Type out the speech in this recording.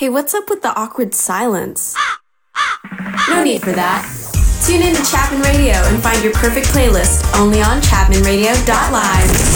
Hey, what's up with the awkward silence? No need for that. Tune in to Chapman Radio and find your perfect playlist only on chapmanradio.live.